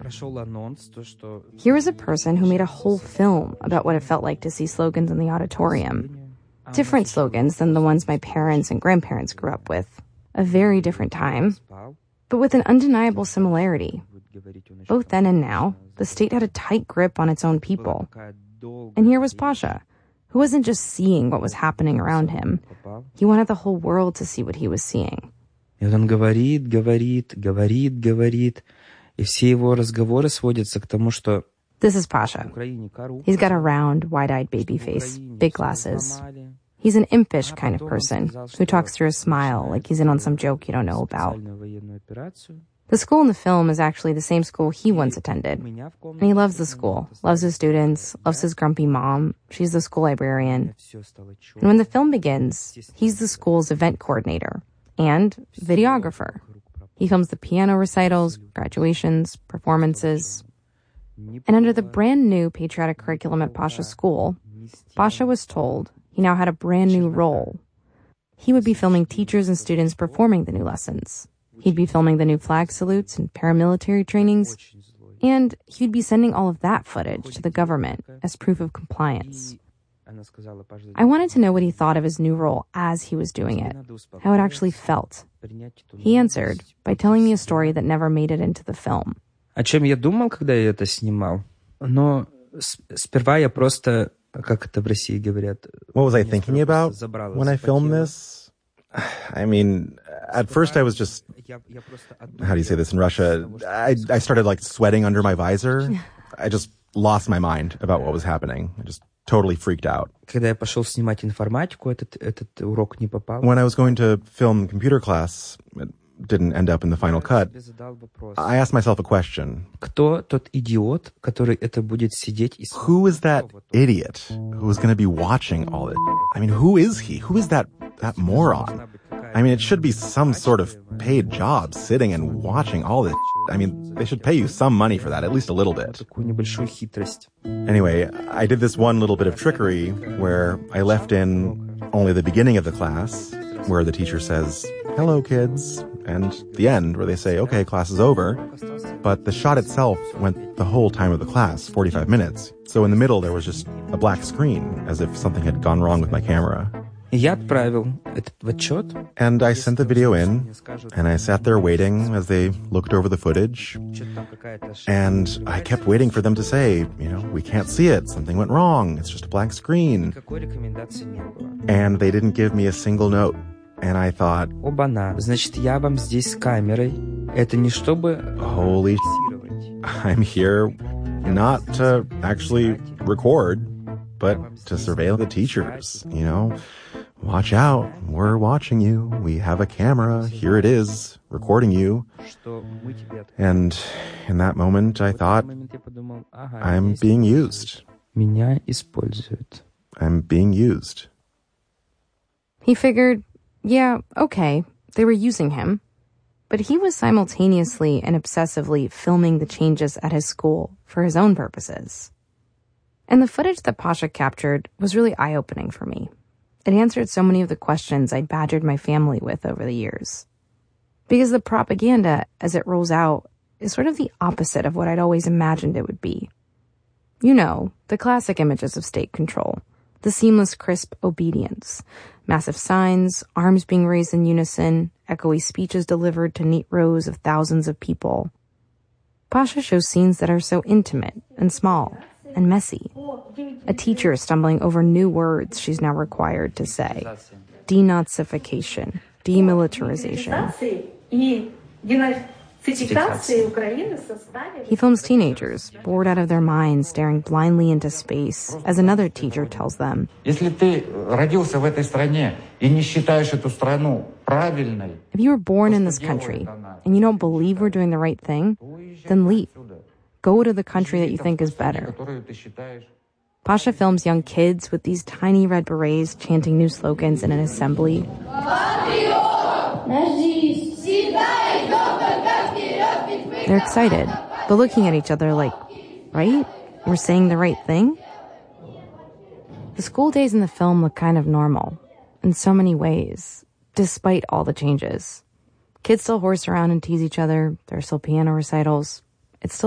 Here was a person who made a whole film about what it felt like to see slogans in the auditorium. Different slogans than the ones my parents and grandparents grew up with. A very different time, but with an undeniable similarity. Both then and now, the state had a tight grip on its own people. And here was Pasha, who wasn't just seeing what was happening around him. He wanted the whole world to see what he was seeing. И вот он говорит, и все его разговоры сводятся к тому, что... This is Pasha. He's got a round, wide-eyed baby face, big glasses. He's an impish kind of person who talks through a smile like he's in on some joke you don't know about. The school in the film is actually the same school he once attended. And he loves the school, loves his students, loves his grumpy mom. She's the school librarian. And when the film begins, he's the school's event coordinator and videographer. He films the piano recitals, graduations, performances. And under the brand new patriotic curriculum at Pasha's school, Pasha was told he now had a brand new role. He would be filming teachers and students performing the new lessons. He'd be filming the new flag salutes and paramilitary trainings, and he'd be sending all of that footage to the government as proof of compliance. I wanted to know what he thought of his new role as he was doing it, how it actually felt. He answered by telling me a story that never made it into the film. О чем я думал, когда я это снимал? Но сперва я просто, как это в России говорят... What was I thinking about when I filmed this? I mean, at first I was just... How do you say this in Russia? I started like sweating under my visor. I just lost my mind about what was happening. I just totally freaked out. Когда я пошел снимать информатику, этот урок не попал. When I was going to film computer class, it didn't end up in the final cut, I asked myself a question. Кто тот идиот, который это будет сидеть и... Who is that idiot who is going to be watching all this? I mean, who is he? Who is that moron? I mean, it should be some sort of paid job sitting and watching all this. I mean, they should pay you some money for that, at least a little bit. Anyway, I did this one little bit of trickery where I left in only the beginning of the class, where the teacher says, "Hello, kids," and the end, where they say, "Okay, class is over." But the shot itself went the whole time of the class, 45 minutes. So in the middle, there was just a black screen, as if something had gone wrong with my camera. Я отправил этот отчет. And I sent the video in, and I sat there waiting as they looked over the footage. And I kept waiting for them to say, "We can't see it. Something went wrong. It's just a blank screen." And they didn't give me a single note. And I thought, Оба-на, значит, я вам здесь с камерой. Это не чтобы... Holy I'm here not to actually record, but to surveil the teachers, Watch out, we're watching you. We have a camera, here it is, recording you. And in that moment, I thought, I'm being used. Меня используют. I'm being used. He figured, yeah, okay, they were using him. But he was simultaneously and obsessively filming the changes at his school for his own purposes. And the footage that Pasha captured was really eye-opening for me. It answered so many of the questions I'd badgered my family with over the years. Because the propaganda, as it rolls out, is sort of the opposite of what I'd always imagined it would be. The classic images of state control. The seamless, crisp obedience. Massive signs, arms being raised in unison, echoey speeches delivered to neat rows of thousands of people. Pasha shows scenes that are so intimate and small and messy. A teacher stumbling over new words she's now required to say. Denazification, demilitarization. He films teenagers, bored out of their minds, staring blindly into space, as another teacher tells them, If you were born in this country, and you don't believe we're doing the right thing, then leave. Go to the country that you think is better. Pasha films young kids with these tiny red berets chanting new slogans in an assembly. They're excited, but looking at each other like, right? We're saying the right thing? The school days in the film look kind of normal, in so many ways, despite all the changes. Kids still horse around and tease each other, there are still piano recitals,